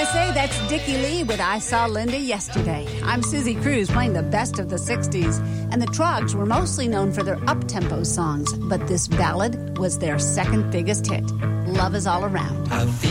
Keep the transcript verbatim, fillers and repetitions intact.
I say? That's Dickie Lee with I Saw Linda Yesterday. I'm Susie Cruz playing the best of the sixties. And the Troggs were mostly known for their up-tempo songs, but this ballad was their second biggest hit. Love is All Around. I feel